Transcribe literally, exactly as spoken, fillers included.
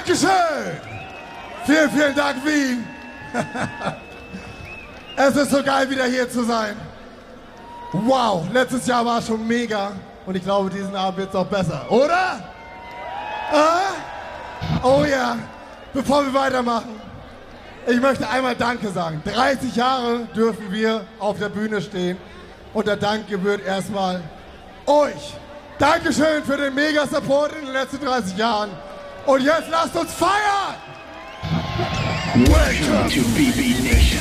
Dankeschön! Vielen, vielen Dank, Wien! Es ist so geil, wieder hier zu sein. Wow, letztes Jahr war schon mega und ich glaube, diesen Abend wird es auch besser, oder? Ah? Oh ja, bevor wir weitermachen, ich möchte einmal Danke sagen. dreißig Jahre dürfen wir auf der Bühne stehen und der Dank gebührt erstmal euch. Dankeschön für den Mega-Support in den letzten dreißig Jahren. Und jetzt lasst uns feiern! Welcome to B B Nation.